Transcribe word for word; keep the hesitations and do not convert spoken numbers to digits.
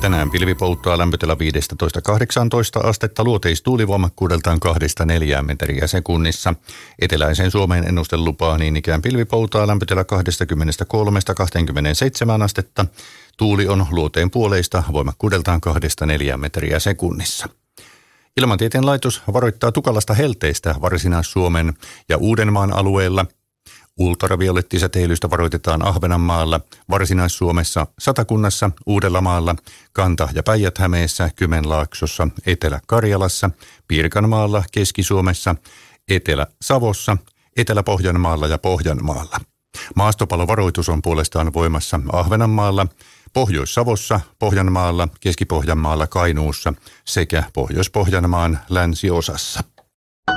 Tänään pilvi pouttaa lämpötila viisitoista kahdeksantoista astetta, luoteistuulivoimakkuudeltaan kahdesta neljään metriä sekunnissa. Eteläiseen Suomeen ennuste lupaa niin ikään pilvi pouttaa lämpötila kaksikymmentäkolme kaksikymmentäseitsemän astetta. Tuuli on luoteen puoleista voimakkuudeltaan kahdesta neljään metriä sekunnissa. Ilmatieteen laitos varoittaa tukalasta helteistä Varsinais-Suomen ja Uudenmaan alueella. Ultraviolettisäteilystä varoitetaan Ahvenanmaalla, Varsinais-Suomessa, Satakunnassa, Uudellamaalla, Kanta- ja Päijät-Hämeessä, Kymenlaaksossa, Etelä-Karjalassa, Pirkanmaalla, Keski-Suomessa, Etelä-Savossa, Etelä-Pohjanmaalla ja Pohjanmaalla. Maastopalovaroitus on puolestaan voimassa Ahvenanmaalla, Pohjois-Savossa, Pohjanmaalla, Keski-Pohjanmaalla, Kainuussa sekä Pohjois-Pohjanmaan länsiosassa.